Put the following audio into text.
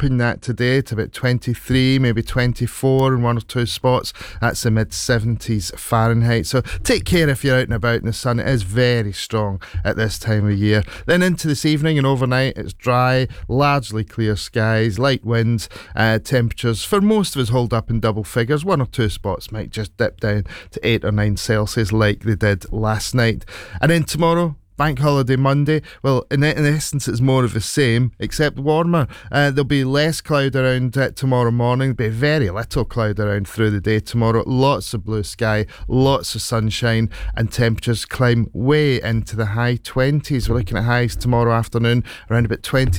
topping that today to about 23, maybe 24 in one or two spots. That's the mid-70s Fahrenheit. So take care if you're out and about in the sun. It is very strong at this time of year. Then into this evening and overnight, it's dry, largely clear skies, light winds. Temperatures for most of us hold up in double figures. One or two spots might just dip down to 8 or 9 Celsius like they did last night. And then tomorrow, Bank Holiday Monday, well, in essence, it's more of the same, except warmer. There'll be less cloud around tomorrow morning. There'll be very little cloud around through the day tomorrow. Lots of blue sky, lots of sunshine, and temperatures climb way into the high 20s. We're looking at highs tomorrow afternoon around about 20